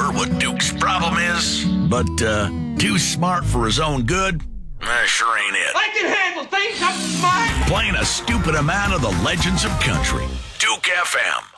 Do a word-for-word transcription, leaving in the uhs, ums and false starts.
sure what Duke's problem is, but uh, too smart for his own good? Uh, sure ain't it. I can handle things, I'm smart! Playing a stupid amount of the legends of country. Duke F M.